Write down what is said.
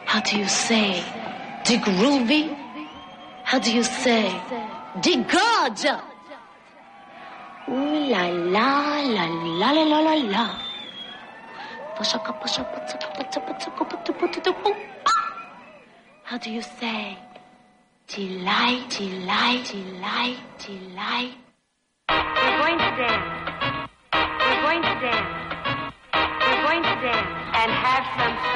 How do you say de groovy? How do you say de gorgeous? Ooh la la la la la la la la. How do you say delight, delight, delight, delight? We're going to dance. We're going to dance. We're going to dance and have some fun.